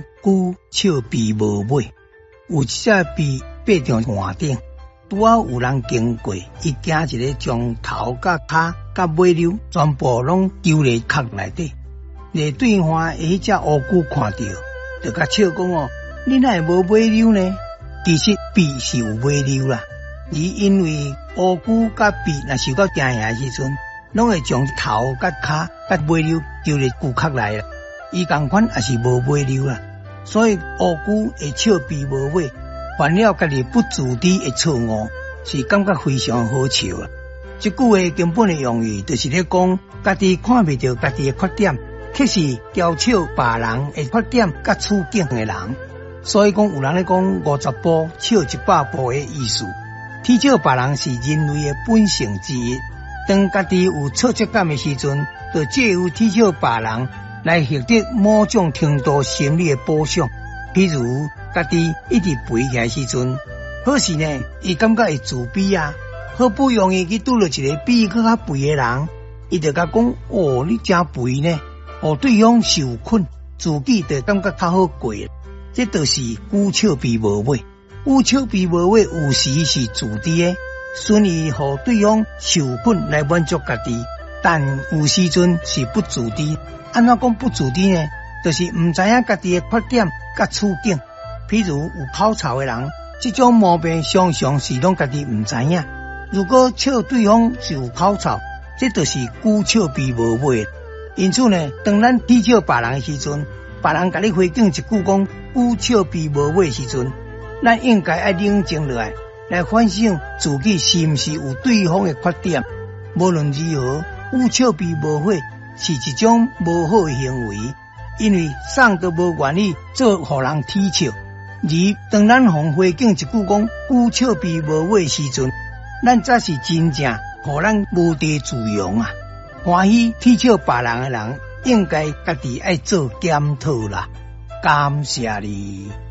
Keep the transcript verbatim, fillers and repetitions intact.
讲久笑鼻无尾，有一只鼻爬上岸顶，拄好有人经过，伊惊一个将头甲骹甲尾溜全部拢揪咧壳内底。咧对方迄只乌龟看到，就甲笑讲哦，你哪会无尾溜呢？其实鼻是有尾溜啦，而因为乌龟甲鼻若受到惊吓时阵，拢会将头甲骹甲尾溜揪咧躯壳内啦。伊共款也是无尾溜啦，所以乌龟会笑鼻无尾，犯了家己不自知的错误，是感觉非常好笑啦。这句话根本的用意就是咧讲，家己看袂到家己的缺点，却是娇笑别人的缺点甲处境的人。所以讲有人咧讲五十步笑一百步的意思，踢笑别人是人类的本性之一。当家己有挫折感的时阵，就借由踢笑别人来获得某种程度心理的补偿。譬如家己一直肥起来时阵，好时呢，伊感觉会自卑啊，好不容易去拄到一个比伊更较肥的人，伊就甲讲：哦，你真肥呢！哦，对方受困，自己就感觉较好过。这就是久笑鼻无尾。久笑鼻无尾，有时是自知的，顺意互对方受困来满足家己，但有时阵是不自知。安怎讲不自知呢？就是唔知影家己的缺点甲处境。譬如有口臭的人，这种毛病常常是拢家己唔知影。如果笑对方是有口臭，这就是久笑鼻无尾。因此呢，当咱踢笑别人的时阵，别人甲你回敬一句讲久笑鼻无尾的时阵，咱应该爱冷静落来，来反省自己是毋是有对方的缺点。无论如何，久笑鼻无尾是一种无好的行为，因为谁都无愿意做互人踢笑。而当咱互回敬一句讲久笑鼻无尾的时阵，咱才是真正互咱无地自容啊！欢喜踢笑别人的人，应该家己爱做检讨啦。感谢你。